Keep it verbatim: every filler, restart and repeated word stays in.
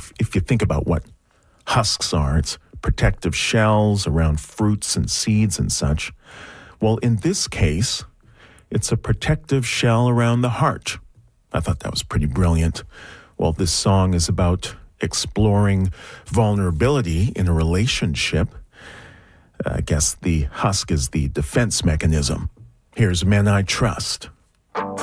if, if you think about what husks are, it's protective shells around fruits and seeds and such. Well, in this case, it's a protective shell around the heart. I thought that was pretty brilliant. Well, this song is about exploring vulnerability in a relationship. I guess the husk is the defense mechanism. Here's Men I Trust.